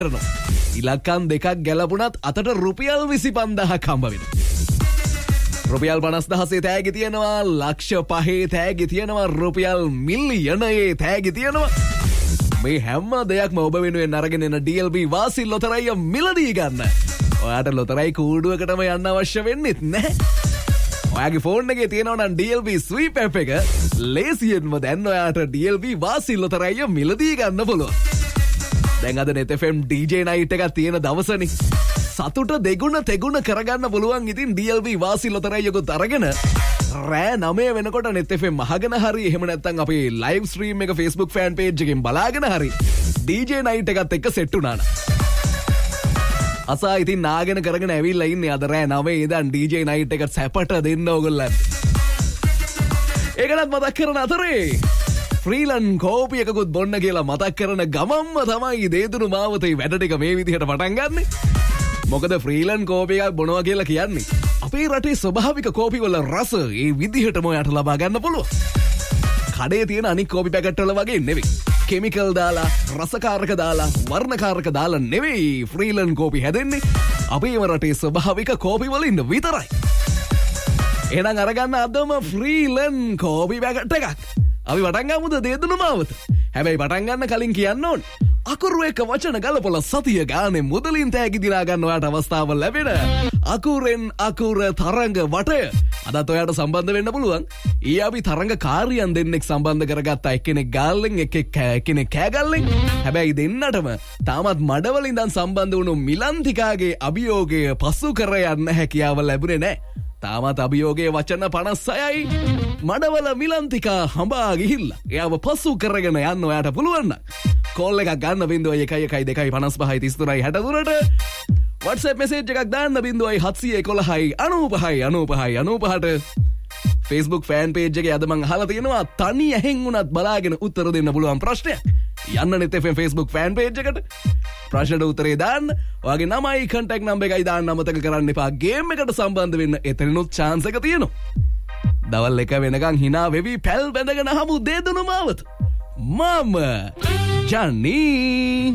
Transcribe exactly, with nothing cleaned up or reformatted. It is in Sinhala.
ඉලක්කම් දෙකක් ගැලපුණත් අතට රුපියල් විසි පන්දාහක් හම්බ වෙනවා. රුපියල් පනස් දහසේ තෑගි තියෙනවා, ලක්ෂ පහේ තෑගි තියෙනවා, රුපියල් මිලියනයේ තෑගි තියෙනවා. මේ හැම දෙයක්ම ඔබ වෙනුවෙන් අරගෙන එන ඩී එල් බී වාසි ලොතරැය මිලදී ගන්න. ඔයාට ලොතරැයි කූඩුවකටම යන්න අවශ්‍ය වෙන්නෙත් නැහැ. ඔයාගේ ෆෝන් එකේ තියෙනවා නම් ඩී එල් බී ස්වීප් ඇප් එක ලේසියෙන්ම දැන් ඔයාට ඩී එල් බී වාසි ලොතරැය මිලදී ගන්න පුළුවන්. දැන් අද net එෆ් එම් ඩී ජේ නයිට් එකක් තියෙන දවසනේ. සතුට දෙගුණ තෙගුණ කරගන්න පුළුවන්. ඉතින් ඩී එල් බී වාසි ලොතරැයකුත් අරගෙන රෑ නවය වෙනකොට net එෆ් එම් අහගෙන හරි එහෙම නැත්නම් අපේ ලයිව් ස්ට්‍රීම් එක Facebook fan page එකෙන් බලාගෙන හරි ඩී ජේ නයිට් එකත් එක්ක සෙට් වුණා න ะ. අසා ඉතින් නාගෙන කරගෙන ඇවිල්ලා ඉන්නේ අද රෑ නවය ඉඳන් ඩී ජේ නයිට් එක සැපට දෙන්න ඕගොල්ලන්ට. ඒකවත් මතක් කරන අතරේ ෆ්‍රීලන් කෝපි එකකුත් බොන්න කියලා මතක් කරන ගමම්ම තමයි දේදුණු මාවතේ වැඩ ටික මේ විදිහට පටන් ගන්නෙ. මොකද ෆ්‍රීලන් කෝපි එකක් බොනවා කියලා කියන්නේ අපේ රටේ ස්වභාවික කෝපි වල රස ඒ විදිහටම ඔයාට ලබා ගන්න පුළුවන්. කඩේ තියෙන අනික් කෝපි පැකට් වල වගේ නෙවෙයි. කෙමිකල් දාලා, රසකාරක දාලා, වර්ණකාරක දාලා නෙවෙයි ෆ්‍රීලන් කෝපි හැදෙන්නේ. අපේම රටේ ස්වභාවික කෝපි වලින් විතරයි. එහෙනම් අරගන්න අදම ෆ්‍රීලන් කෝපි පැකට් එකක්. අපි පටන් ගමුද දේදුණු මාවත. හැබැයි පටන් ගන්න කලින් කියන්න ඕන අකුරු එක වචන ගලපලා සතිය ගානේ මුදලින් තෑගි දිනා ගන්න ඔයාට අවස්ථාව ලැබෙන අකුරෙන් අකුර තරංග වටය. අදත් ඔයාට සම්බන්ධ වෙන්න පුළුවන්. ඊ අපි තරංග කාර්යයන් දෙන්නෙක් සම්බන්ධ කරගත්තා. එක්කෙනෙක් ගාල්ලෙන් එක්කෙක් එක්කෙනෙක් කෑගල්ලෙන්. හැබැයි දෙන්නටම තාමත් මඩවල ඉඳන් සම්බන්ධ වුණු මිලන්තිකාගේ අභියෝගය පසු කර යන්න හැකියාව ලැබුණේ නැහැ. තාමත් අභියෝගයේ වචන පනස්සයයි. මඩවල මිලන්තිකා හඹා ගිහිල්ලා එයාව පසු කරගෙන යන්න ඔයාට පුළුවන් නම් කෝල් එකක් ගන්න බිංදුවයි එකයි එකයි දෙකයි පනස් පහයි තිස් තුනයි හැටතුනට WhatsApp message එකක් දාන්න බිංදුවයි හත්සිය එකොළහයි අනූපහයි අනූපහයි අනූපහට Facebook fan page එකේ අද මං අහලා තියෙනවා තනි ඇහෙන් උනත් බලාගෙන උත්තර දෙන්න පුළුවන් ප්‍රශ්නයක්. යන්න net F M Facebook fan page එකට ප්‍රශ්නට උත්තරේ දාන්න. ඔයාගේ නමයි contact number එකයි දාන්න අමතක කරන්න එපා. ගේම් එකට සම්බන්ධ වෙන්න එතනනොත් chance එක තියෙනවා. දවල් එක වෙනකන් hina වෙවි පැල් බැඳගෙන හමු දේදුණු මාවත. මම ජනී